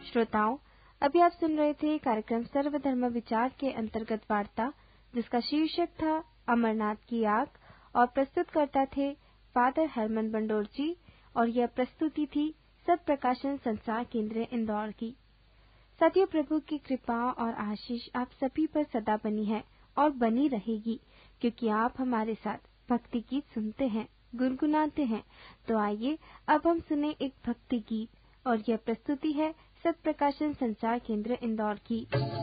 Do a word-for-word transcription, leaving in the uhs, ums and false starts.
श्रोताओं, अभी आप सुन रहे थे कार्यक्रम सर्वधर्म विचार के अंतर्गत वार्ता, जिसका शीर्षक था अमरनाथ की आग, और प्रस्तुतकर्ता थे फादर हरमन बंडोर जी, और यह प्रस्तुति थी सत प्रकाशन संचार केंद्र इंदौर की। साथियों, प्रभु की कृपा और आशीष आप सभी पर सदा बनी है और बनी रहेगी, क्योंकि आप हमारे साथ भक्ति गीत सुनते हैं, गुनगुनाते हैं। तो आइए अब हम सुने एक भक्ति गीत, और यह प्रस्तुति है सत प्रकाशन संचार केंद्र इंदौर की।